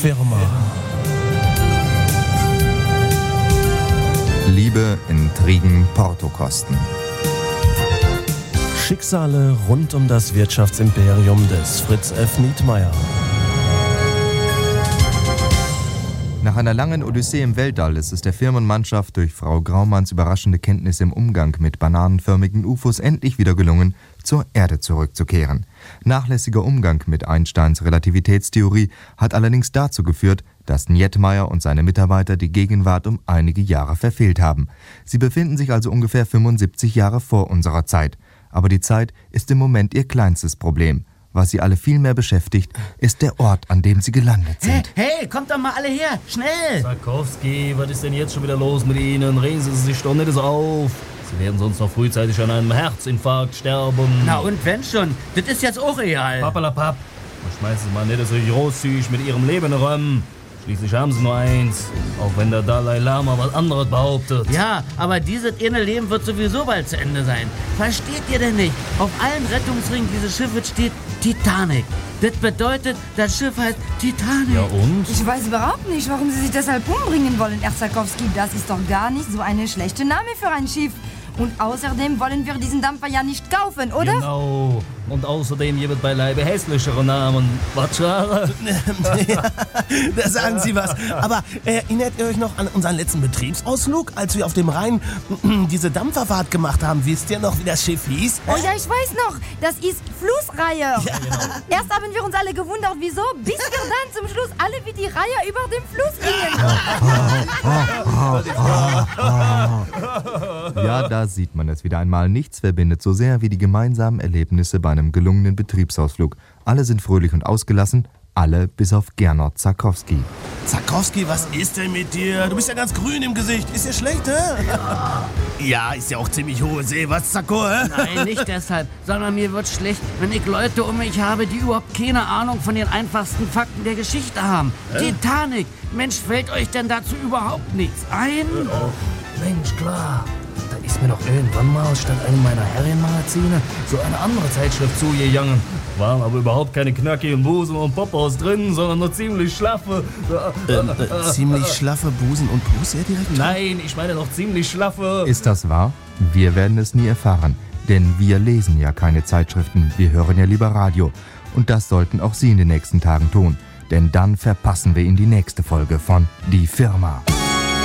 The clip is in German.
Firma. Liebe, Intrigen, Portokosten. Schicksale rund um das Wirtschaftsimperium des Fritz F. Nietmeyer. Nach einer langen Odyssee im Weltall ist es der Firmenmannschaft durch Frau Graumanns überraschende Kenntnis im Umgang mit bananenförmigen UFOs endlich wieder gelungen, zur Erde zurückzukehren. Nachlässiger Umgang mit Einsteins Relativitätstheorie hat allerdings dazu geführt, dass Nietmeyer und seine Mitarbeiter die Gegenwart um einige Jahre verfehlt haben. Sie befinden sich also ungefähr 75 Jahre vor unserer Zeit. Aber die Zeit ist im Moment ihr kleinstes Problem. Was sie alle viel mehr beschäftigt, ist der Ort, an dem sie gelandet sind. Hey, kommt doch mal alle her, schnell! Sarkowski, was ist denn jetzt schon wieder los mit Ihnen? Regen Sie sich doch nicht so auf. Sie werden sonst noch frühzeitig an einem Herzinfarkt sterben. Na und wenn schon, das ist jetzt auch real. Pappalapapp, schmeißen Sie mal nicht so großzügig mit Ihrem Leben rum. Schließlich haben Sie nur eins, auch wenn der Dalai Lama was anderes behauptet. Ja, aber dieses eine Leben wird sowieso bald zu Ende sein. Versteht ihr denn nicht? Auf allen Rettungsringen dieses Schiffes steht Titanic. Das bedeutet, das Schiff heißt Titanic. Ja und? Ich weiß überhaupt nicht, warum Sie sich deshalb umbringen wollen, Herr Sarkowski. Das ist doch gar nicht so eine schlechte Name für ein Schiff. Und außerdem wollen wir diesen Dampfer ja nicht kaufen, oder? Genau. Und außerdem gibt es beileibe hässlichere Namen. Was, Schare? Ja, da sagen Sie was. Aber erinnert ihr euch noch an unseren letzten Betriebsausflug, als wir auf dem Rhein diese Dampferfahrt gemacht haben? Wisst ihr noch, wie das Schiff hieß? Oh ja, ich weiß noch. Das ist Flussreihe. Ja. Genau. Erst haben wir uns alle gewundert, wieso, bis wir dann zum Schluss alle wie die Reihe über dem Fluss gingen. Ja, da sieht man es wieder einmal. Nichts verbindet so sehr wie die gemeinsamen Erlebnisse bei einem gelungenen Betriebsausflug. Alle sind fröhlich und ausgelassen, alle bis auf Gernot Sarkowski. Sarkowski, was ist denn mit dir? Du bist ja ganz grün im Gesicht. Ist dir schlecht, hä? Ja, ist ja auch ziemlich hohe See, was, Sarko, hä? Nein, nicht deshalb, sondern mir wird schlecht, wenn ich Leute um mich habe, die überhaupt keine Ahnung von den einfachsten Fakten der Geschichte haben. Titanic, Mensch, fällt euch denn dazu überhaupt nichts ein? Mensch, klar. Da ist mir doch irgendwann mal statt einem meiner Herrenmagazine so eine andere Zeitschrift zugegangen. Waren aber überhaupt keine knackigen Busen und Popos drin, sondern nur ziemlich schlaffe. Ziemlich schlaffe Busen und Pus, ja, direkt? Nein, ich meine doch ziemlich schlaffe. Ist das wahr? Wir werden es nie erfahren, denn wir lesen ja keine Zeitschriften, wir hören ja lieber Radio. Und das sollten auch Sie in den nächsten Tagen tun, denn dann verpassen wir Ihnen die nächste Folge von Die Firma.